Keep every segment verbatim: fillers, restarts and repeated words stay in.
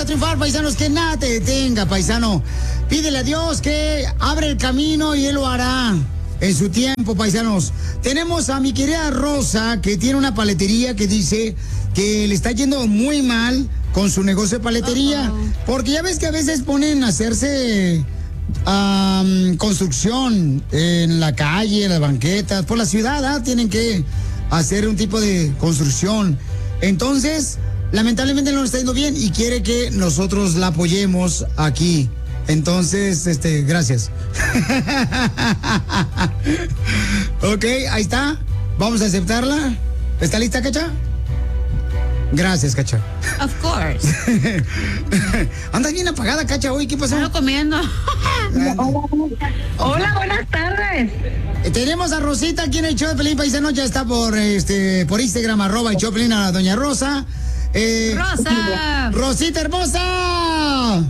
a triunfar, paisanos, que nada te detenga, paisano. Pídele a Dios que abre el camino y Él lo hará en su tiempo, paisanos. Tenemos a mi querida Rosa, que tiene una paletería que dice que le está yendo muy mal con su negocio de paletería. Uh-oh. Porque ya ves que a veces ponen a hacerse um, construcción en la calle, en las banquetas, por la ciudad, ¿eh? Tienen que hacer un tipo de construcción. Entonces, lamentablemente no le está yendo bien y quiere que nosotros la apoyemos aquí. Entonces, este, gracias. Ok, ahí está. Vamos a aceptarla. ¿Está lista, Cacha? Gracias, Cacha. Of course. Andas bien apagada, Cacha, hoy. ¿Qué pasó? Estaba comiendo. Hola, buenas tardes. Eh, tenemos a Rosita aquí en el show de Pelín Paisano. Ya está por este por Instagram, arroba el show de Pelín, a doña Rosa. Eh, Rosa. Rosita hermosa.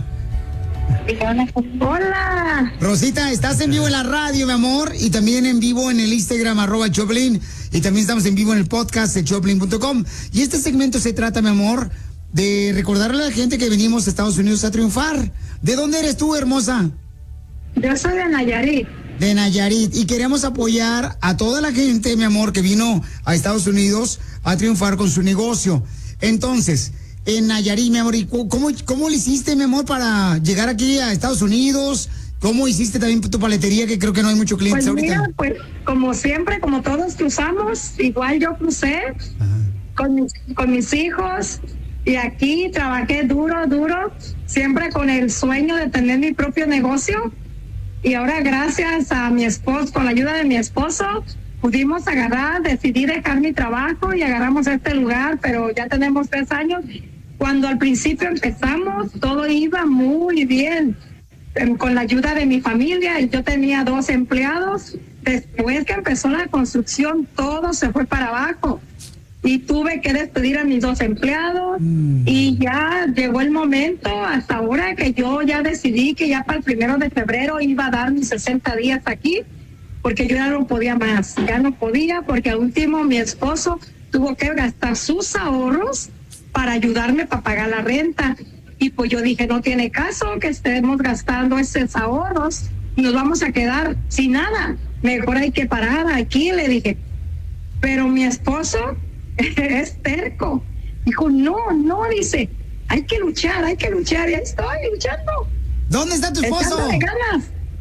Hola. Rosita, estás en vivo en la radio, mi amor, y también en vivo en el Instagram, arroba Choplin, y también estamos en vivo en el podcast de choplin punto com. Y este segmento se trata, mi amor, de recordarle a la gente que venimos a Estados Unidos a triunfar. ¿De dónde eres tú, hermosa? Yo soy de Nayarit. De Nayarit, y queremos apoyar a toda la gente, mi amor, que vino a Estados Unidos a triunfar con su negocio. Entonces, en Nayarit, mi amor, ¿y cómo, cómo le hiciste, mi amor, para llegar aquí a Estados Unidos? ¿Cómo hiciste también tu paletería, que creo que no hay muchos clientes pues ahorita? Mira, pues como siempre, como todos cruzamos, igual yo crucé con mis, con mis hijos, y aquí trabajé duro, duro, siempre con el sueño de tener mi propio negocio. Y ahora, gracias a mi esposo, con la ayuda de mi esposo, pudimos agarrar, decidí dejar mi trabajo y agarramos este lugar, pero ya tenemos tres años. Cuando al principio empezamos, todo iba muy bien, con la ayuda de mi familia, y yo tenía dos empleados. Después que empezó la construcción, todo se fue para abajo y tuve que despedir a mis dos empleados. Mm. Y ya llegó el momento, hasta ahora, que yo ya decidí que ya para el primero de febrero iba a dar mis sesenta días aquí, porque yo ya no podía más, ya no podía, porque al último mi esposo tuvo que gastar sus ahorros para ayudarme para pagar la renta. Y pues yo dije, no tiene caso que estemos gastando esos ahorros y nos vamos a quedar sin nada. Mejor hay que parar aquí, le dije. Pero mi esposo es terco. Dijo, no, no, dice, hay que luchar, hay que luchar. Y ahí estoy luchando. ¿Dónde está tu esposo? Echándole ganas.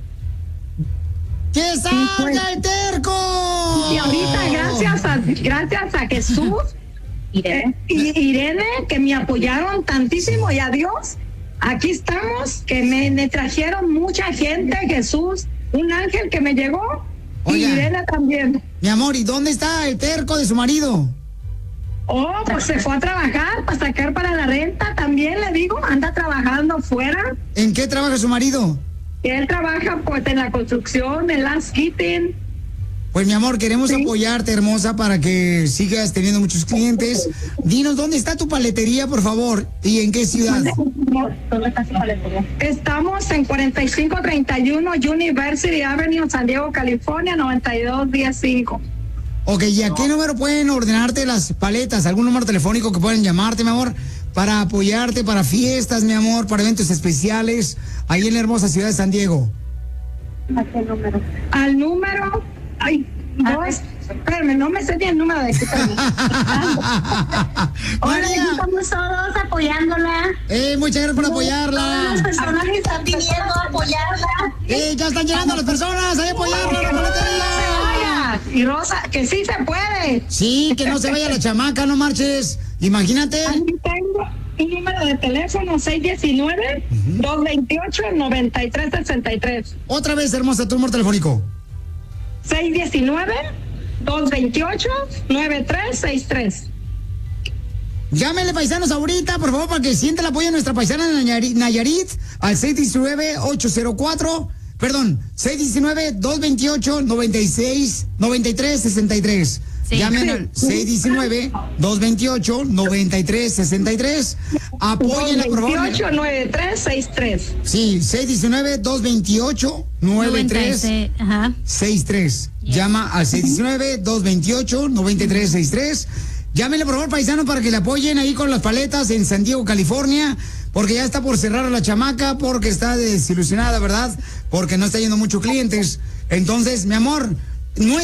¡Que salga el terco! Y ahorita, gracias a, gracias a Jesús Irene. y Irene, que me apoyaron tantísimo, y a Dios, aquí estamos, que me, me trajeron mucha gente, Jesús, un ángel que me llegó. Oiga, y Irene también. Mi amor, ¿y dónde está el terco de su marido? Oh, pues se fue a trabajar para sacar para la renta, también le digo, anda trabajando fuera. ¿En qué trabaja su marido? Él trabaja pues en la construcción, en landscaping. Pues mi amor, queremos sí. apoyarte, hermosa, para que sigas teniendo muchos clientes. Dinos, ¿dónde está tu paletería, por favor? ¿Y en qué ciudad? ¿Dónde está tu paletería? Estamos en cuarenta y cinco treinta y uno University Avenue, San Diego, California, noventa y dos diez cinco. Ok, ¿y a qué número pueden ordenarte las paletas? ¿Algún número telefónico que pueden llamarte, mi amor? Para apoyarte, para fiestas, mi amor, para eventos especiales, ahí en la hermosa ciudad de San Diego. ¿A qué número? Al número, ay, dos, espérame, no me sé ni el número de aquí. Hola, estamos todos apoyándola. Eh, muchas gracias por apoyarla. Todas las personas que están pidiendo apoyarla. Eh, ya están llegando las personas, hay apoyarla, la paletería. Y Rosa, que sí se puede. Sí, que no se vaya la chamaca, no marches. Imagínate. Aquí tengo un número de teléfono seis uno nueve, dos dos ocho, nueve tres seis tres. Otra vez, hermosa, tu número telefónico. seis uno nueve, dos dos ocho, nueve tres seis tres. Llámenle, paisanos, ahorita, por favor, para que sienta el apoyo de nuestra paisana Nayarit, Nayarit al seis uno nueve, ocho cero cuatro, perdón, seis uno nueve, dos dos ocho, nueve seis, nueve tres seis tres. Sí. Llamen al seis uno nueve, dos dos ocho, nueve tres seis tres. Apóyenla, por favor. dos dos ocho, nueve tres seis tres. Sí, seis uno nueve, dos dos ocho, nueve tres seis tres. Llama al seis uno nueve, dos dos ocho, nueve tres seis tres. Llámenle, por favor, paisano, para que le apoyen ahí con las paletas en San Diego, California, porque ya está por cerrar a la chamaca, porque está desilusionada, ¿verdad? Porque no está yendo muchos clientes. Entonces, mi amor, no es